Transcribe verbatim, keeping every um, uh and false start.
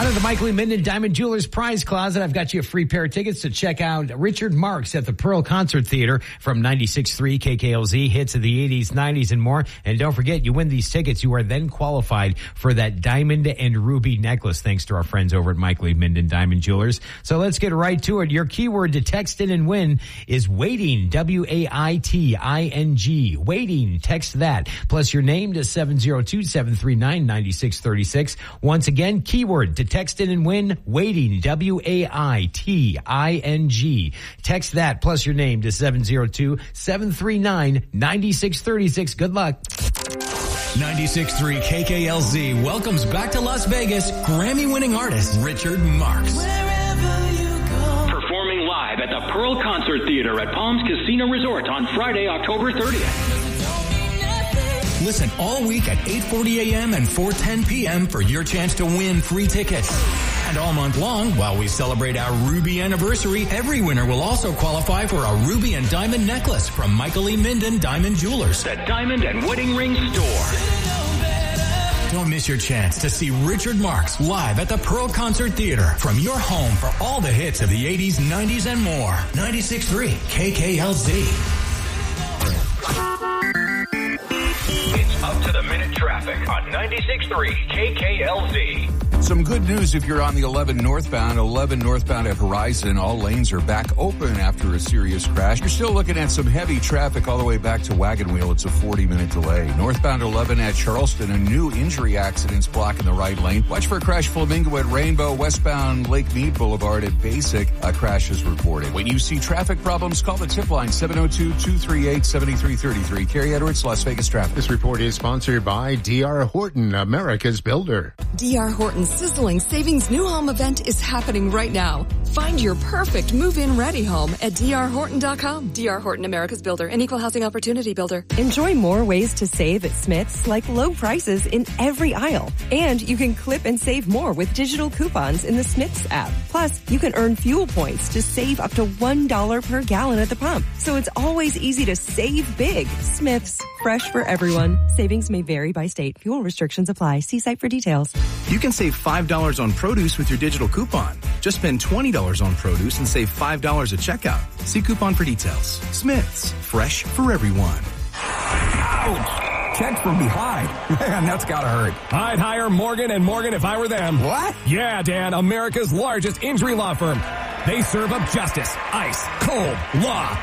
to the Michael E. Minden Diamond Jewelers Prize Closet. I've got you a free pair of tickets to check out Richard Marx at the Pearl Concert Theater from ninety-six point three K K L Z, hits of the eighties, nineties, and more. And don't forget, you win these tickets, you are then qualified for that diamond and ruby necklace, thanks to our friends over at Michael E. Minden Diamond Jewelers. So let's get right to it. Your keyword to text in and win is waiting, W A I T I N G. Waiting, text that, plus your name to seven zero two, seven three nine, nine six three six. Once again, keyword to text in and win, waiting, W A I T I N G. Text that plus your name to seven zero two, seven three nine, nine six three six. Good luck. ninety-six point three K K L Z welcomes back to Las Vegas Grammy-winning artist Richard Marx. Performing live at the Pearl Concert Theater at Palms Casino Resort on Friday, October thirtieth. Listen all week at eight forty a.m. and four ten p.m. for your chance to win free tickets. And all month long, while we celebrate our Ruby anniversary, every winner will also qualify for a Ruby and Diamond necklace from Michael E. Minden Diamond Jewelers, the Diamond and Wedding Ring Store. Don't miss your chance to see Richard Marx live at the Pearl Concert Theater from your home for all the hits of the eighties, nineties, and more. ninety-six point three K K L Z. It's up to the minute traffic on ninety-six point three K K L Z. Some good news if you're on the eleven northbound. eleven northbound at Horizon. All lanes are back open after a serious crash. You're still looking at some heavy traffic all the way back to Wagon Wheel. It's a forty minute delay. Northbound eleven at Charleston. A new injury accident's blocking the right lane. Watch for a crash Flamingo at Rainbow. Westbound Lake Mead Boulevard at Basic. A crash is reported. When you see traffic problems, call the tip line seven oh two, two three eight, seven three three three. Carrie Edwards, Las Vegas Traffic. This report is sponsored by D R. Horton, America's builder. D R. Horton's sizzling savings new home event is happening right now. Find your perfect move-in ready home at D R Horton dot com. D R. Horton, America's builder, an equal housing opportunity builder. Enjoy more ways to save at Smith's, like low prices in every aisle. And you can clip and save more with digital coupons in the Smith's app. Plus, you can earn fuel points to save up to one dollar per gallon at the pump. So it's always easy to save big. Smith's, fresh for everyone. Savings may vary by state. Fuel restrictions apply. See site for details. You can save five dollars on produce with your digital coupon. Just spend twenty dollars on produce and save five dollars at checkout. See coupon for details. Smith's, fresh for everyone. Ouch! Checked from behind. Man, that's gotta hurt. I'd hire Morgan and Morgan if I were them. What? Yeah, Dan, America's largest injury law firm. They serve up justice, ice, cold, law.